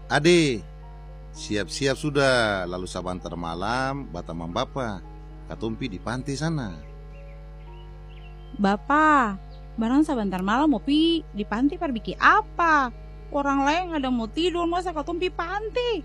Ade, siap-siap sudah. Lalu sabantar malam, batamang bapa, katumpi di pantai sana. Bapak, barang sebentar malam mau di pantai pergi apa? Orang lain ada mau tidur masa katumpi pantai.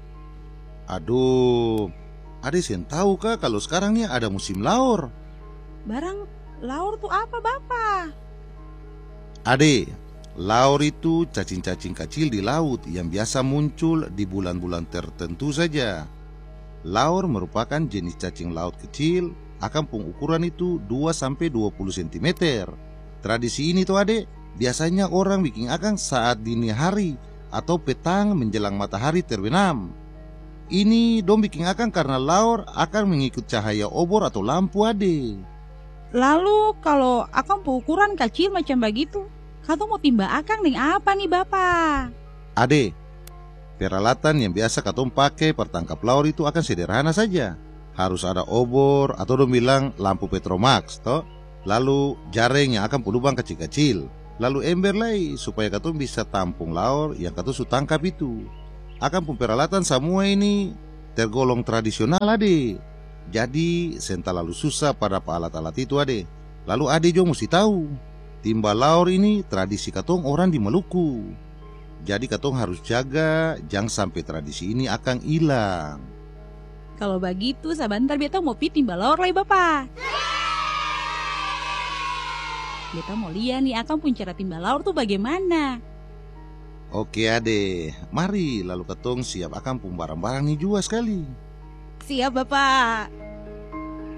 Aduh, Ade sen tahu kah kalau sekarang nih ada musim laur? Barang laur tuh apa Bapak? Ade, laur itu cacing-cacing kecil di laut yang biasa muncul di bulan-bulan tertentu saja. Laur merupakan jenis cacing laut kecil, akan pengukuran itu 2-20 cm. Tradisi ini tuh Ade, biasanya orang bikin akang saat dini hari atau petang menjelang matahari terbenam. Ini dong bikin akang karena laur akan mengikut cahaya obor atau lampu Ade. Lalu kalau akang ukuran kecil macam begitu, kau mau timba akang dengan apa nih Bapak? Ade, peralatan yang biasa katong pakai pertangkap laur itu akan sederhana saja. Harus ada obor atau dong bilang lampu Petromax toh. Lalu jaring yang akan lubang kecil-kecil. Lalu ember lagi supaya katong bisa tampung laur yang katong su tangkap itu. Akan peralatan semua ini tergolong tradisional Ade. Jadi sen terlalu susah pada alat-alat itu Ade. Lalu Ade juga mesti tahu, timba laur ini tradisi katong orang di Maluku. Jadi katong harus jaga jangan sampai tradisi ini akan hilang. Kalau begitu sebentar beta mau timba laur lagi Bapak. Beta mau lihat nih akang pun cara timba laur tuh bagaimana. Oke Ade, mari lalu katong siap akan pun barang-barang nih juga sekali. Siap Bapak.